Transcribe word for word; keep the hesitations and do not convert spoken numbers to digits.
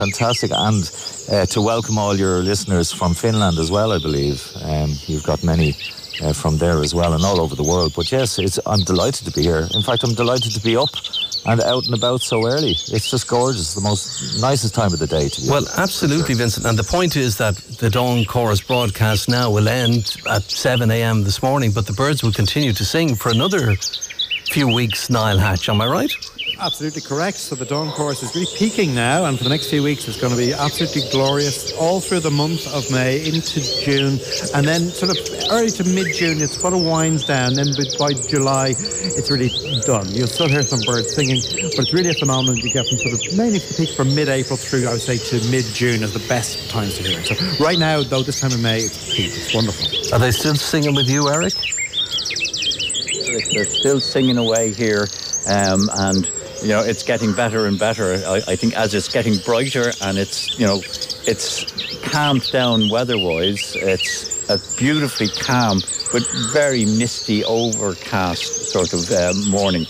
Fantastic, and uh, to welcome all your listeners from Finland as well, I believe. Um, you've got many uh, from there as well and all over the world. But yes, it's, I'm delighted to be here. In fact, I'm delighted to be up and out and about so early. It's just gorgeous, the most nicest time of the day to be. Well, absolutely, Vincent. And the point is that the Dawn Chorus broadcast now will end at seven a.m. this morning, but the birds will continue to sing for another few weeks, Niall Hatch. Am I right? Absolutely correct. So the Dawn Chorus is really peaking now, and for the next few weeks it's going to be absolutely glorious all through the month of May into June, and then sort of early to mid-June it sort of winds down. Then by July it's really done. You'll still hear some birds singing, but it's really a phenomenon. You get from sort of mainly the peak from mid-April through, I would say, to mid-June as the best times to hear it. So right now, though, this time of May, it's peak. It's wonderful. Are they still singing with you, Eric? They're still singing away here, um, and you know, it's getting better and better. I, I think as it's getting brighter and it's, you know, it's calmed down weather-wise. It's a beautifully calm but very misty, overcast sort of uh, morning.